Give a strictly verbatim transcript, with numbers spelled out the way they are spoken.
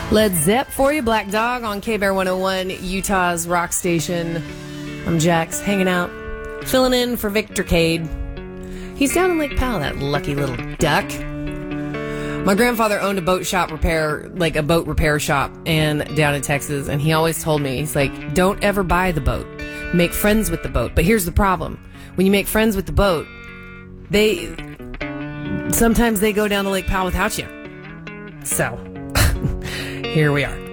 Led Zepp for you, Black Dog on K-Bear one oh one, Utah's rock station. I'm Jax, hanging out, filling in for Victor Cade. He's down in Lake Powell, that lucky little duck. My grandfather owned a boat shop repair, like a boat repair shop, and down in Texas, and he always told me, he's like, don't ever buy the boat. Make friends with the boat. But here's the problem. When you make friends with the boat, they, sometimes they go down to Lake Powell without you. So, here we are.